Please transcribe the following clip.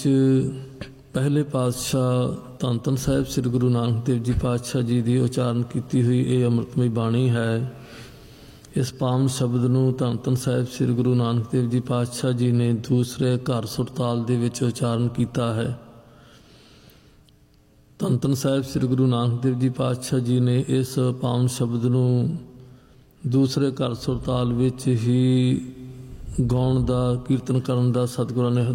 ਪਹਿਲੇ ਪਾਤਸ਼ਾਹ ਧੰਨ ਧੰਨ ਸਾਹਿਬ ਸ੍ਰੀ ਗੁਰੂ ਨਾਨਕ ਦੇਵ ਜੀ ਪਾਤਸ਼ਾਹ ਜੀ ਦੀ ਉਚਾਰਨ ਕੀਤੀ ਹੋਈ ਇਹ ਅੰਮ੍ਰਿਤਮਈ ਬਾਣੀ ਹੈ। ਇਸ ਪਾਵਨ ਸ਼ਬਦ ਨੂੰ ਧੰਨ ਧੰਨ ਸਾਹਿਬ ਸ੍ਰੀ ਗੁਰੂ ਨਾਨਕ ਦੇਵ ਜੀ ਪਾਤਸ਼ਾਹ ਜੀ ਨੇ ਦੂਸਰੇ ਘਰ ਸੁਰਤਾਲ ਦੇ ਵਿੱਚ ਉਚਾਰਨ ਕੀਤਾ ਹੈ। ਧੰਨ ਧੰਨ ਸਾਹਿਬ ਸ੍ਰੀ ਗੁਰੂ ਨਾਨਕ ਦੇਵ ਜੀ ਪਾਤਸ਼ਾਹ ਜੀ ਨੇ ਇਸ ਪਾਵਨ ਸ਼ਬਦ ਨੂੰ ਦੂਸਰੇ ਘਰ ਸੁਰਤਾਲ ਵਿੱਚ ਹੀ ਗਾਉਣ ਦਾ, ਕੀਰਤਨ ਕਰਨ ਦਾ ਸਤਿਗੁਰਾਂ ਨੇ